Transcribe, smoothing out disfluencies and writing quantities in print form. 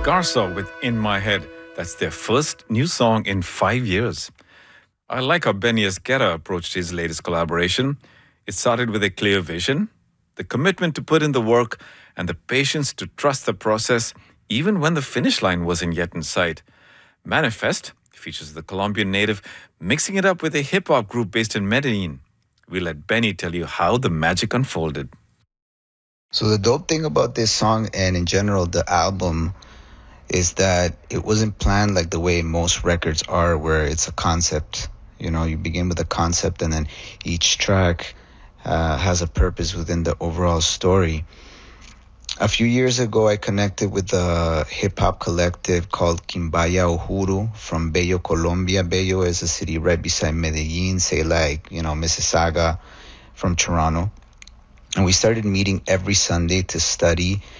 Garza with In My Head. That's their first new song in 5 years. I like how Benny Esquera approached his latest collaboration. It started with a clear vision, the commitment to put in the work, and the patience to trust the process, even when the finish line wasn't yet in sight. Manifest features the Colombian native mixing it up with a hip hop group based in Medellin. We let Benny tell you how the magic unfolded. So the dope thing about this song and in general the album is that it wasn't planned like the way most records are, where it's a concept. You know, you begin with a concept and then each track has a purpose within the overall story. A few years ago, I connected with a hip-hop collective called Quimbaya Uhuru from Bello, Colombia. Bello is a city right beside Medellin, say like, Mississauga from Toronto. And we started meeting every Sunday to study